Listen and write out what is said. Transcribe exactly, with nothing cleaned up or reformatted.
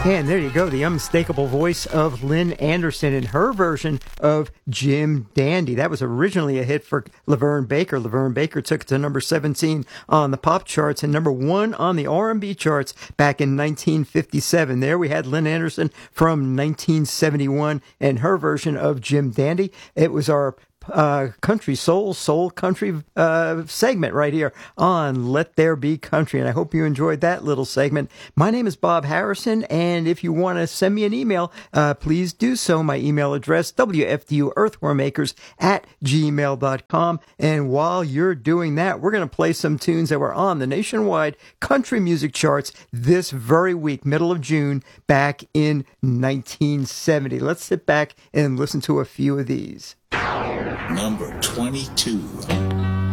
And there you go, the unmistakable voice of Lynn Anderson in her version of Jim Dandy. That was originally a hit for Laverne Baker. Laverne Baker took it to number seventeen on the pop charts and number one on the R and B charts back in nineteen fifty-seven. There we had Lynn Anderson from nineteen seventy-one and her version of Jim Dandy. It was our Uh, country soul, soul country uh, segment right here on Let There Be Country. And I hope you enjoyed that little segment. My name is Bob Harrison, and if you want to send me an email, uh, please do so. My email address, W F D U earthwormakers at gmail dot com. And while you're doing that, we're going to play some tunes that were on the nationwide country music charts this very week, middle of June, back in nineteen seventy. Let's sit back and listen to a few of these. Number twenty-two.